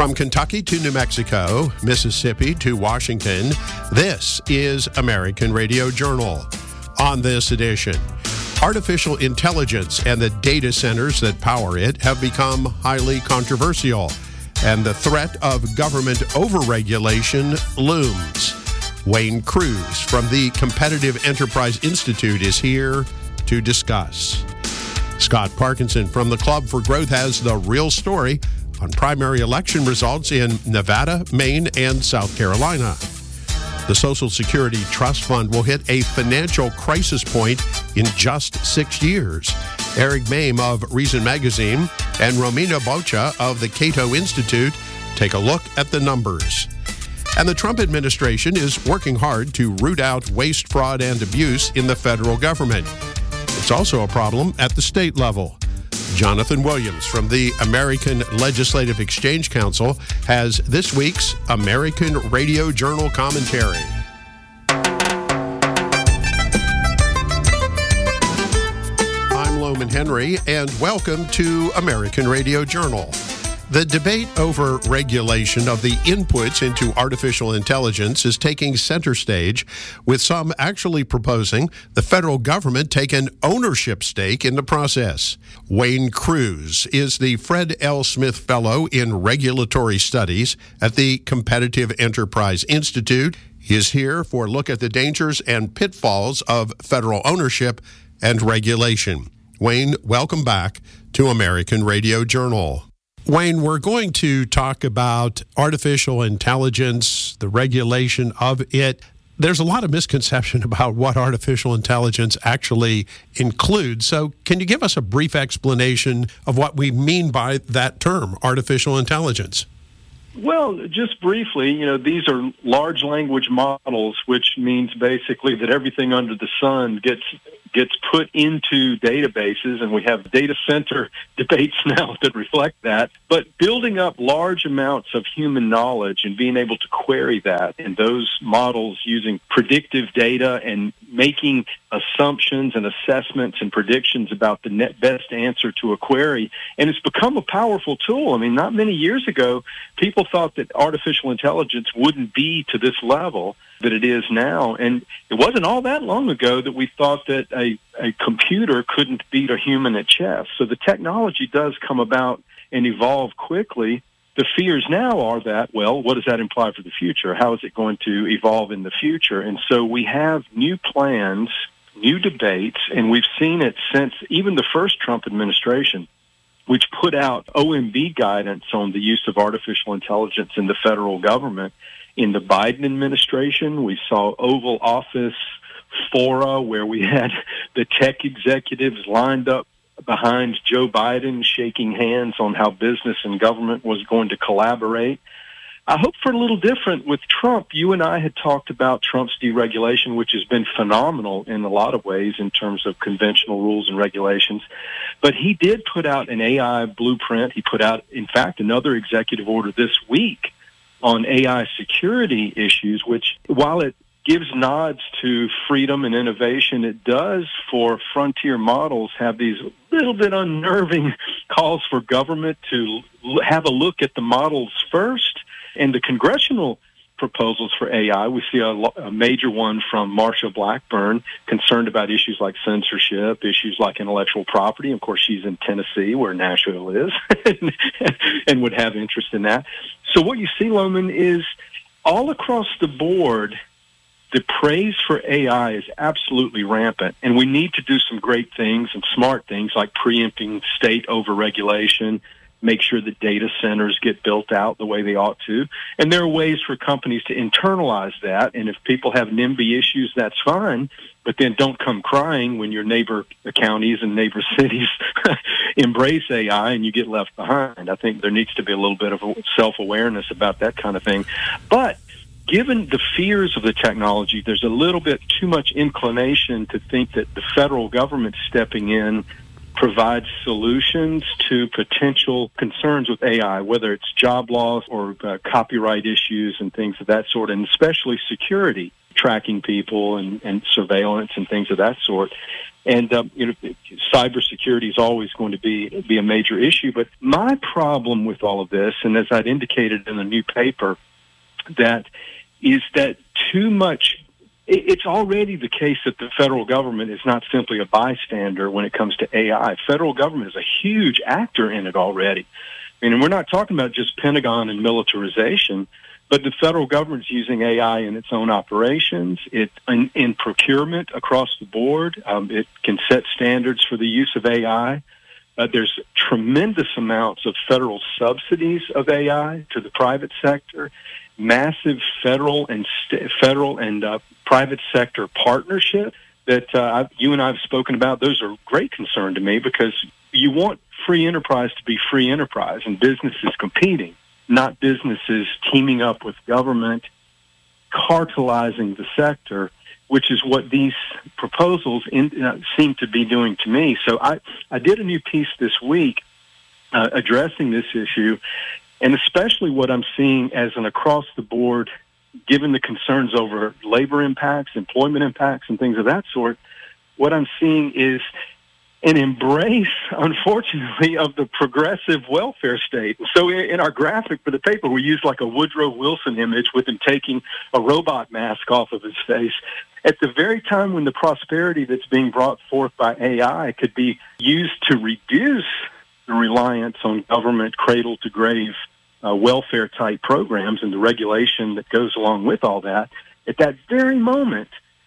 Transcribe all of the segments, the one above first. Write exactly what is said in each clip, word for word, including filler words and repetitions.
From Kentucky to New Mexico, Mississippi to Washington, this is American Radio Journal. On this edition, artificial intelligence and the data centers that power it have become highly controversial, and the threat of government overregulation looms. Wayne Cruz from the Competitive Enterprise Institute is here to discuss. Scott Parkinson from the Club for Growth has the real story on primary election results in Nevada, Maine, and South Carolina. The Social Security Trust Fund will hit a financial crisis point in just six years. Eric Mame of Reason Magazine and Romina Bocha of the Cato Institute take a look at the numbers. And the Trump administration is working hard to root out waste, fraud, and abuse in the federal government. It's also a problem at the state level. Jonathan Williams from the American Legislative Exchange Council has this week's American Radio Journal commentary. I'm Loman Henry, and welcome to American Radio Journal. The debate over regulation of the inputs into artificial intelligence is taking center stage, with some actually proposing the federal government take an ownership stake in the process. Wayne Cruz is the Fred L. Smith Fellow in Regulatory Studies at the Competitive Enterprise Institute. He is here for a look at the dangers and pitfalls of federal ownership and regulation. Wayne, welcome back to American Radio Journal. Wayne, we're going to talk about artificial intelligence, the regulation of it. There's a lot of misconception about what artificial intelligence actually includes. So can you give us a brief explanation of what we mean by that term, artificial intelligence? Well, just briefly, you know, these are large language models, which means basically that everything under the sun gets gets put into databases, and we have data center debates now that reflect that. But building up large amounts of human knowledge and being able to query that, and those models using predictive data and making assumptions and assessments and predictions about the net best answer to a query. And it's become a powerful tool. I mean, not many years ago, people thought that artificial intelligence wouldn't be to this level that it is now. And it wasn't all that long ago that we thought that a, a computer couldn't beat a human at chess. So the technology does come about and evolve quickly. The fears now are that, well, what does that imply for the future? How is it going to evolve in the future? And so we have new plans, new debates, and we've seen it since even the first Trump administration, which put out O M B guidance on the use of artificial intelligence in the federal government. In the Biden administration, we saw Oval Office fora where we had the tech executives lined up behind Joe Biden, shaking hands on how business and government was going to collaborate. I hope for a little different with Trump. You and I had talked about Trump's deregulation, which has been phenomenal in a lot of ways in terms of conventional rules and regulations. But he did put out an A I blueprint. He put out, in fact, another executive order this week on A I security issues, which, while it gives nods to freedom and innovation, it does, for frontier models, have these little bit unnerving calls for government to have a look at the models first. And the congressional proposals for A I, we see a, a major one from Marsha Blackburn, concerned about issues like censorship, issues like intellectual property. Of course, she's in Tennessee, where Nashville is, and would have interest in that. So what you see, Loman, is all across the board, the praise for A I is absolutely rampant, and we need to do some great things and smart things like preempting state overregulation, make sure that data centers get built out the way they ought to. And there are ways for companies to internalize that, and if people have NIMBY issues, that's fine, but then don't come crying when your neighbor counties and neighbor cities embrace A I and you get left behind. I think there needs to be a little bit of self-awareness about that kind of thing. But given the fears of the technology, there's a little bit too much inclination to think that the federal government stepping in provides solutions to potential concerns with A I, whether it's job loss or uh, copyright issues and things of that sort, and especially security. tracking people and, and surveillance and things of that sort. And um, you know, cybersecurity is always going to be be a major issue. But my problem with all of this, and as I'd indicated in the new paper, that is that too much. It's already the case that the federal government is not simply a bystander when it comes to A I. Federal government is a huge actor in it already. I mean, and we're not talking about just Pentagon and militarization, but the federal government's using A I in its own operations, it in, in procurement across the board. Um, it can set standards for the use of A I. Uh, there's tremendous amounts of federal subsidies of A I to the private sector, massive federal and st- federal and uh, private sector partnership that uh, I've, you and I have spoken about. Those are great concern to me because you want free enterprise to be free enterprise and businesses competing, not businesses teaming up with government, cartelizing the sector, which is what these proposals in, uh, seem to be doing to me. So I, I did a new piece this week uh, addressing this issue, and especially what I'm seeing as an across-the-board, given the concerns over labor impacts, employment impacts, and things of that sort, what I'm seeing is an embrace, unfortunately, of the progressive welfare state. So in our graphic for the paper, we used like a Woodrow Wilson image with him taking a robot mask off of his face. At the very time when the prosperity that's being brought forth by A I could be used to reduce the reliance on government cradle-to-grave uh, welfare-type programs and the regulation that goes along with all that, at that very moment,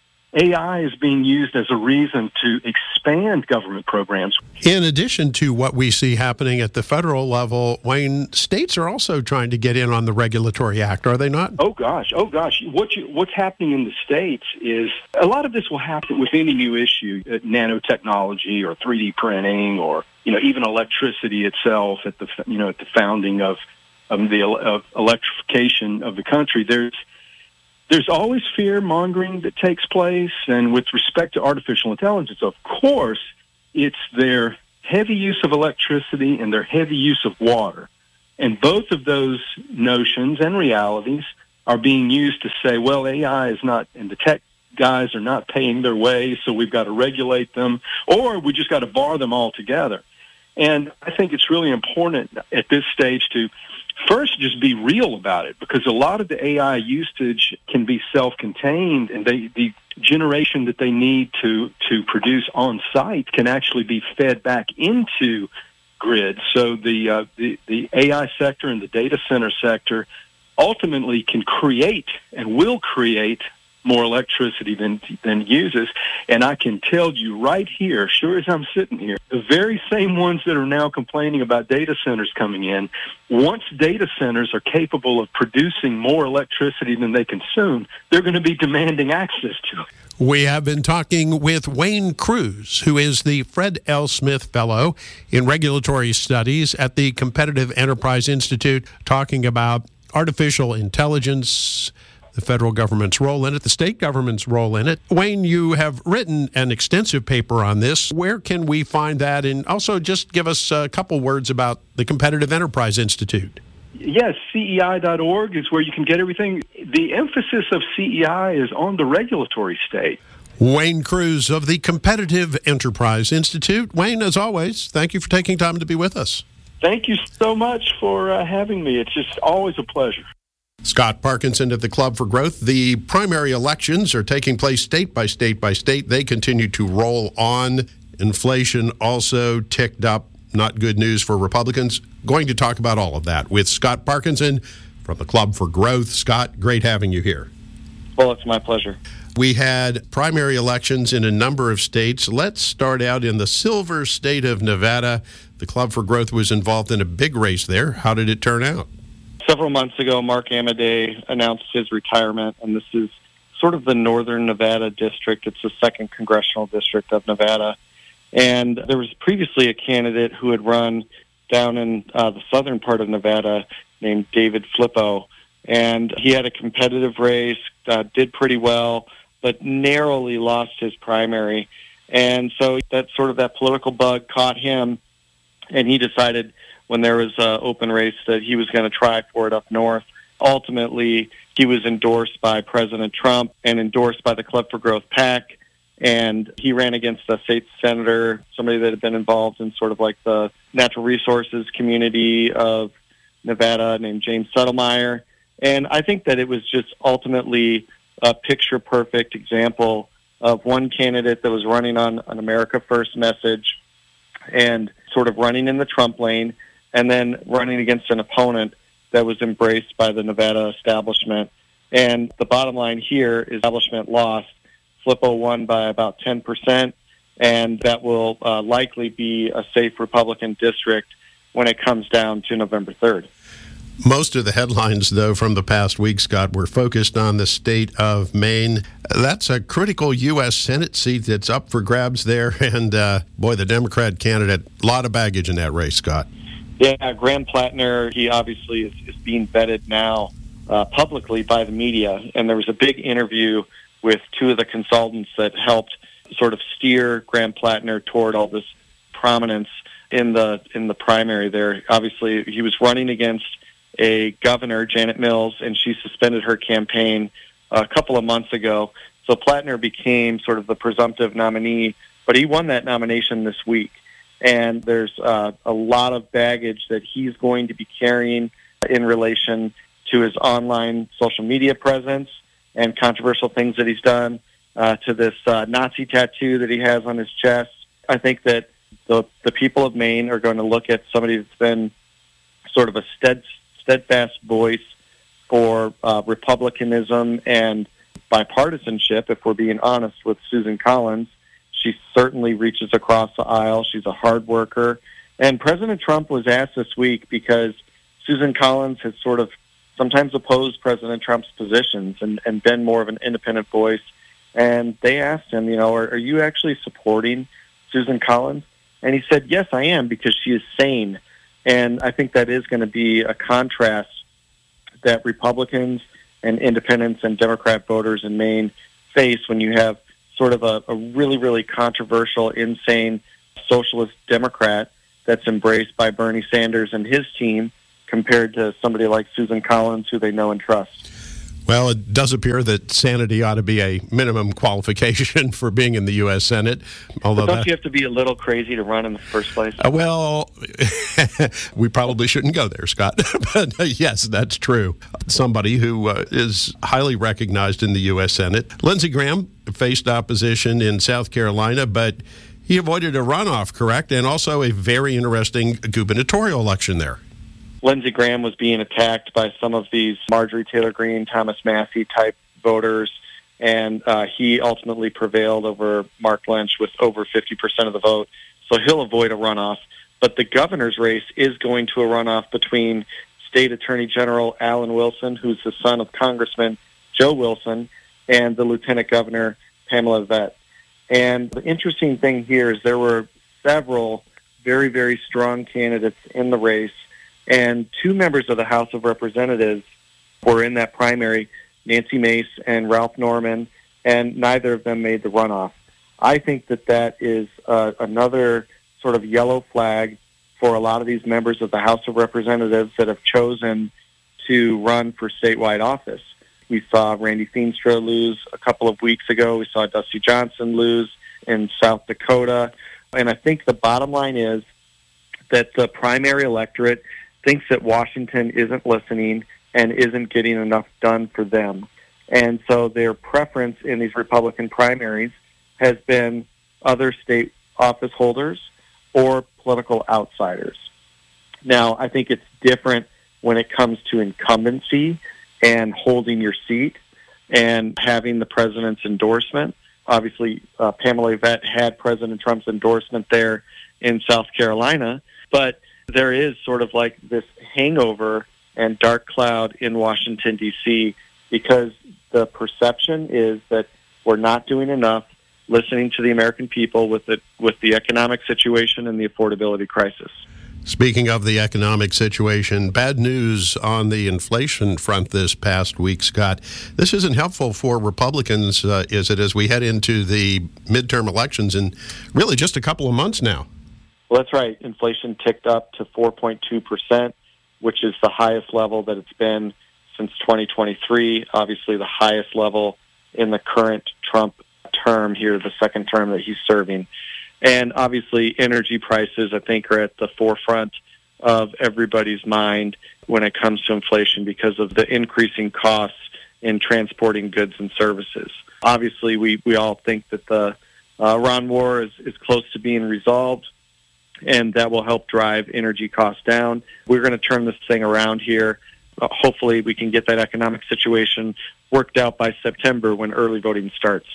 A I is being used as a reason to expand government programs. In addition to what we see happening at the federal level, Wayne, states are also trying to get in on the regulatory act, are they not? Oh, gosh. Oh, gosh. What you, what's happening in the states is a lot of this will happen with any new issue, uh, nanotechnology or three D printing or, you know, even electricity itself at the, you know, at the founding of, of the uh, electrification of the country. There's There's always fear-mongering that takes place, and with respect to artificial intelligence, of course, it's their heavy use of electricity and their heavy use of water. And both of those notions and realities are being used to say, well, A I is not, and the tech guys are not paying their way, so we've got to regulate them, or we just got to bar them altogether. And I think it's really important at this stage to first, just be real about it, because a lot of the A I usage can be self-contained, and they, the generation that they need to, to produce on-site can actually be fed back into grid. So the, uh, the the A I sector and the data center sector ultimately can create and will create more electricity than than uses. And I can tell you right here, sure as I'm sitting here, the very same ones that are now complaining about data centers coming in, once data centers are capable of producing more electricity than they consume, they're going to be demanding access to it. We have been talking with Wayne Cruz, who is the Fred L. Smith Fellow in Regulatory Studies at the Competitive Enterprise Institute, talking about artificial intelligence, the federal government's role in it, the state government's role in it. Wayne, you have written an extensive paper on this. Where can we find that? And also just give us a couple words about the Competitive Enterprise Institute. Yes, C E I dot org is where you can get everything. The emphasis of C E I is on the regulatory state. Wayne Cruz of the Competitive Enterprise Institute. Wayne, as always, thank you for taking time to be with us. Thank you so much for uh, having me. It's just always a pleasure. Scott Parkinson at the Club for Growth. The primary elections are taking place state by state by state. They continue to roll on. Inflation also ticked up. Not good news for Republicans. Going to talk about all of that with Scott Parkinson from the Club for Growth. Scott, great having you here. Well, it's my pleasure. We had primary elections in a number of states. Let's start out in the silver state of Nevada. The Club for Growth was involved in a big race there. How did it turn out? Several months ago, Mark Amadei announced his retirement, and this is sort of the northern Nevada district. It's the second congressional district of Nevada. And there was previously a candidate who had run down in uh, the southern part of Nevada named David Flippo. And he had a competitive race, uh, did pretty well, but narrowly lost his primary. And so that sort of that political bug caught him, and he decided when there was an open race that he was going to try for it up north. ultimately he was endorsed by President Trump and endorsed by the Club for Growth PAC. And he ran against a state senator, somebody that had been involved in sort of like the natural resources community of Nevada named James Settlemeyer. And I think that it was just ultimately a picture-perfect example of one candidate that was running on an America First message and sort of running in the Trump lane, and then running against an opponent that was embraced by the Nevada establishment. And the bottom line here is establishment lost. Flippo won by about ten percent, and that will uh, likely be a safe Republican district when it comes down to November third. Most of the headlines, though, from the past week, Scott, were focused on the state of Maine. That's a critical U S Senate seat that's up for grabs there. And, uh, boy, the Democrat candidate, a lot of baggage in that race, Scott. Yeah, Graham Plattner, he obviously is, is being vetted now uh, publicly by the media. And there was a big interview with two of the consultants that helped sort of steer Graham Plattner toward all this prominence in the in the primary there. Obviously, he was running against a governor, Janet Mills, and she suspended her campaign a couple of months ago. So Plattner became sort of the presumptive nominee, but he won that nomination this week. And there's uh, a lot of baggage that he's going to be carrying in relation to his online social media presence and controversial things that he's done, uh, to this uh, Nazi tattoo that he has on his chest. I think that the the people of Maine are going to look at somebody that's been sort of a stead, steadfast voice for uh, republicanism and bipartisanship, if we're being honest with Susan Collins. She certainly reaches across the aisle. She's a hard worker. And President Trump was asked this week, because Susan Collins has sort of sometimes opposed President Trump's positions and, and been more of an independent voice. And they asked him, you know, are, are you actually supporting Susan Collins? And he said, yes, I am, because she is sane. And I think that is going to be a contrast that Republicans and independents and Democrat voters in Maine face when you have sort of a, a really, really controversial, insane socialist Democrat that's embraced by Bernie Sanders and his team, compared to somebody like Susan Collins, who they know and trust. Well, it does appear that sanity ought to be a minimum qualification for being in the U S Senate. Although but don't that, you have to be a little crazy to run in the first place? Uh, well, we probably shouldn't go there, Scott. But uh, yes, that's true. Somebody who uh, is highly recognized in the U S Senate. Lindsey Graham faced opposition in South Carolina, but he avoided a runoff, correct? And also a very interesting gubernatorial election there. Lindsey Graham was being attacked by some of these Marjorie Taylor Greene, Thomas Massey type voters, and uh, he ultimately prevailed over Mark Lynch with over fifty percent of the vote. So he'll avoid a runoff. But the governor's race is going to a runoff between State Attorney General Alan Wilson, who's the son of Congressman Joe Wilson, and the Lieutenant Governor Pamela Vett. And the interesting thing here is there were several very, very strong candidates in the race. And two members of the House of Representatives were in that primary, Nancy Mace and Ralph Norman, and neither of them made the runoff. I think that that is uh, another sort of yellow flag for a lot of these members of the House of Representatives that have chosen to run for statewide office. We saw Randy Feenstra lose a couple of weeks ago. We saw Dusty Johnson lose in South Dakota. And I think the bottom line is that the primary electorate thinks that Washington isn't listening and isn't getting enough done for them. And so their preference in these Republican primaries has been other state office holders or political outsiders. Now, I think it's different when it comes to incumbency and holding your seat and having the president's endorsement. Obviously, uh, Pamela Vett had President Trump's endorsement there in South Carolina, but there is sort of like this hangover and dark cloud in Washington, D C, because the perception is that we're not doing enough listening to the American people with the, with the economic situation and the affordability crisis. Speaking of the economic situation, bad news on the inflation front this past week, Scott. This isn't helpful for Republicans, uh, is it, as we head into the midterm elections in really just a couple of months now? Well, that's right. Inflation ticked up to four point two percent, which is the highest level that it's been since twenty twenty-three, obviously the highest level in the current Trump term here, the second term that he's serving. And obviously energy prices, I think, are at the forefront of everybody's mind when it comes to inflation because of the increasing costs in transporting goods and services. Obviously, we, we all think that the uh, Iran war is, is close to being resolved, and that will help drive energy costs down. We're going to turn this thing around here. Uh, hopefully, we can get that economic situation worked out by September when early voting starts.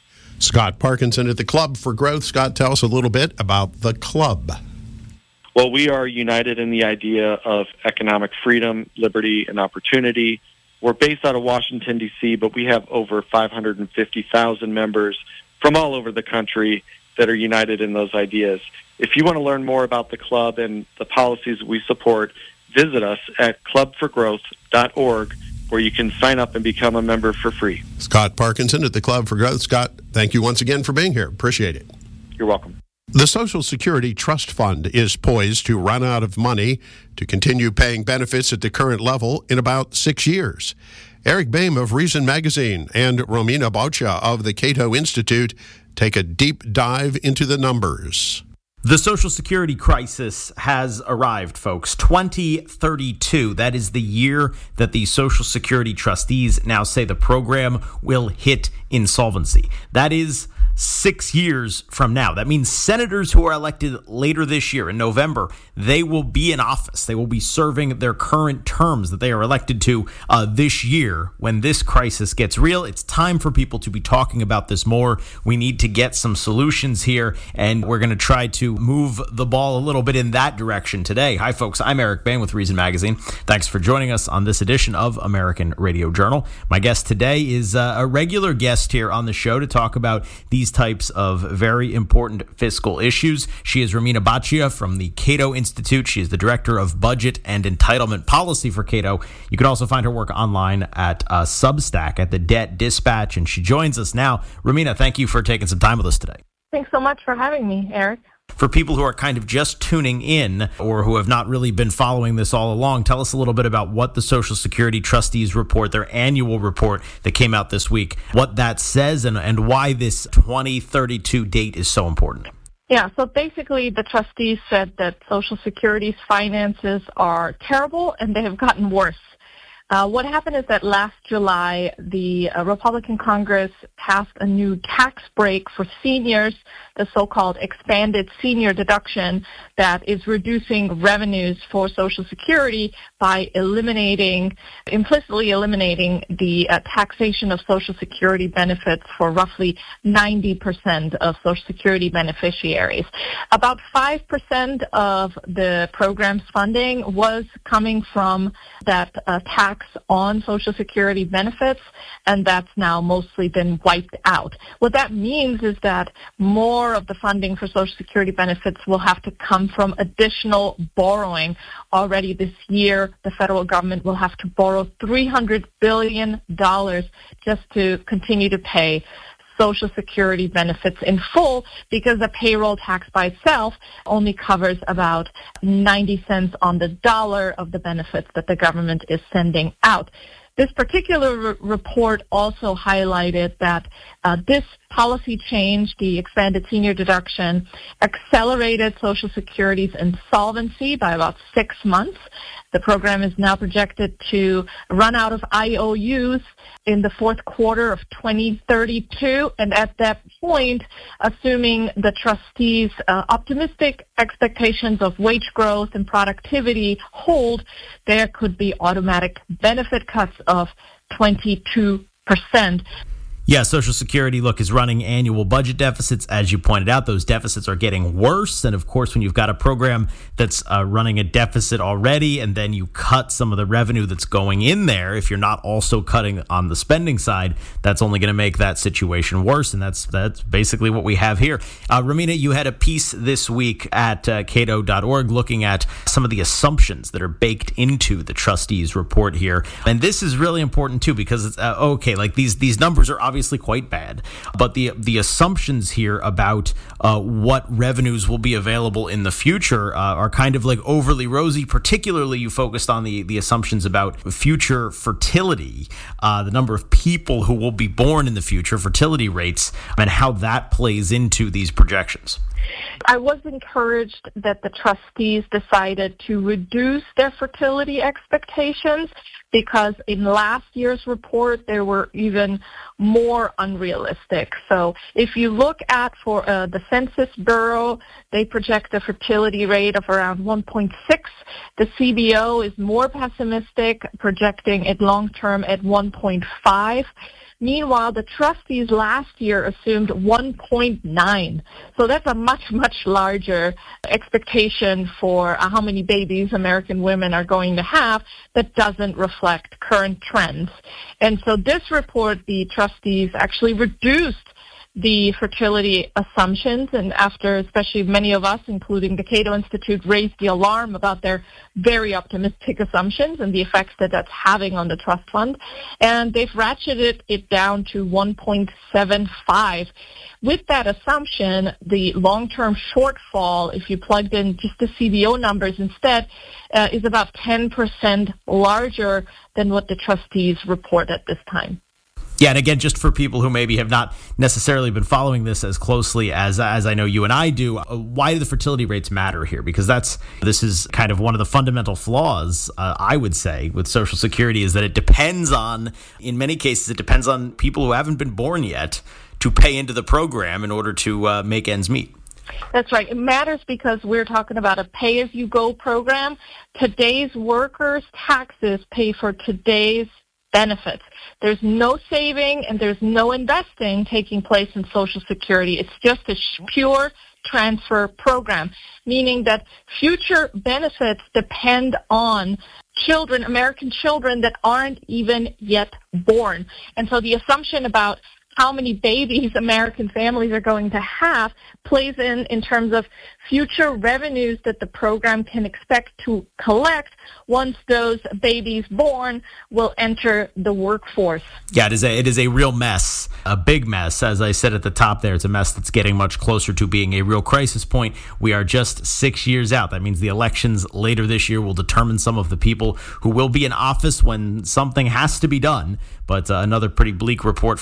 Scott Parkinson at the Club for Growth. Scott, tell us a little bit about the Club. Well, we are united in the idea of economic freedom, liberty, and opportunity. We're based out of Washington, D C, but we have over five hundred fifty thousand members from all over the country that are united in those ideas. If you want to learn more about the Club and the policies we support, visit us at club for growth dot org, where you can sign up and become a member for free. Scott Parkinson at the Club for Growth. Scott, thank you once again for being here. Appreciate it. You're welcome. The Social Security Trust Fund is poised to run out of money to continue paying benefits at the current level in about six years. Eric Boehm of Reason Magazine and Romina Boccia of the Cato Institute take a deep dive into the numbers. The Social Security crisis has arrived, folks. twenty thirty-two, that is the year that the Social Security trustees now say the program will hit insolvency. That is six years from now. That means senators who are elected later this year in November, they will be in office. They will be serving their current terms that they are elected to uh, this year. When this crisis gets real, it's time for people to be talking about this more. We need to get some solutions here, and we're going to try to move the ball a little bit in that direction today. Hi, folks. I'm Eric Boehm with Reason Magazine. Thanks for joining us on this edition of American Radio Journal. My guest today is uh, a regular guest here on the show to talk about these types of very important fiscal issues. She is Romina Boccia from the Cato Institute. She is the Director of Budget and Entitlement Policy for Cato. You can also find her work online at uh, Substack at the Debt Dispatch, and she joins us now. Romina, thank you for taking some time with us today. Thanks so much for having me, Eric. For people who are kind of just tuning in or who have not really been following this all along, tell us a little bit about what the Social Security Trustees report, their annual report that came out this week, what that says and, and why this twenty thirty-two date is so important. Yeah, so basically the trustees said that Social Security's finances are terrible and they have gotten worse. Uh, what happened is that last July, the uh, Republican Congress passed a new tax break for seniors, the so-called expanded senior deduction that is reducing revenues for Social Security by eliminating, implicitly eliminating the uh, taxation of Social Security benefits for roughly ninety percent of Social Security beneficiaries. About five percent of the program's funding was coming from that uh, tax on Social Security benefits, and that's now mostly been wiped out. What that means is that more of the funding for Social Security benefits will have to come from additional borrowing. Already this year, the federal government will have to borrow three hundred billion dollars just to continue to pay Social Security benefits in full, because the payroll tax by itself only covers about ninety cents on the dollar of the benefits that the government is sending out. This particular re- report also highlighted that uh, this policy change, the expanded senior deduction, accelerated Social Security's insolvency by about six months. The program is now projected to run out of I O Us in the fourth quarter of twenty thirty-two, and at that point, assuming the trustees' uh, optimistic expectations of wage growth and productivity hold, there could be automatic benefit cuts of twenty-two percent. Yeah, Social Security, look, is running annual budget deficits. As you pointed out, those deficits are getting worse. And of course, when you've got a program that's uh, running a deficit already, and then you cut some of the revenue that's going in there, if you're not also cutting on the spending side, that's only going to make that situation worse. And that's that's basically what we have here. Uh, Romina, you had a piece this week at uh, cato dot org looking at some of the assumptions that are baked into the trustees' report here. And this is really important, too, because it's uh, okay, like these, these numbers are obviously obviously quite bad. But the the assumptions here about uh, what revenues will be available in the future uh, are kind of like overly rosy. Particularly, you focused on the, the assumptions about future fertility, uh, the number of people who will be born in the future, fertility rates, and how that plays into these projections. I was encouraged that the trustees decided to reduce their fertility expectations because in last year's report, they were even more unrealistic. So if you look at for uh, the Census Bureau, they project a fertility rate of around one point six. The C B O is more pessimistic, projecting it long-term at one point five. Meanwhile, the trustees last year assumed one point nine. So that's a much, much larger expectation for how many babies American women are going to have that doesn't reflect current trends. And so this report, the trustees actually reduced the fertility assumptions, and after especially many of us, including the Cato Institute, raised the alarm about their very optimistic assumptions and the effects that that's having on the trust fund, and they've ratcheted it down to one point seven five. With that assumption, the long-term shortfall, if you plugged in just the C B O numbers instead, uh, is about ten percent larger than what the trustees report at this time. Yeah, and again, just for people who maybe have not necessarily been following this as closely as as I know you and I do, uh, why do the fertility rates matter here? Because that's this is kind of one of the fundamental flaws, uh, I would say, with Social Security, is that it depends on, in many cases, it depends on people who haven't been born yet to pay into the program in order to uh, make ends meet. That's right. It matters because we're talking about a pay-as-you-go program. Today's workers' taxes pay for today's benefits. There's no saving and there's no investing taking place in Social Security. It's just a pure transfer program, meaning that future benefits depend on children, American children that aren't even yet born. And so the assumption about how many babies American families are going to have plays in in terms of future revenues that the program can expect to collect once those babies born will enter the workforce. Yeah, it is a, it is a real mess, a big mess. As I said at the top there, it's a mess that's getting much closer to being a real crisis point. We are just six years out. That means the elections later this year will determine some of the people who will be in office when something has to be done. But uh, another pretty bleak report from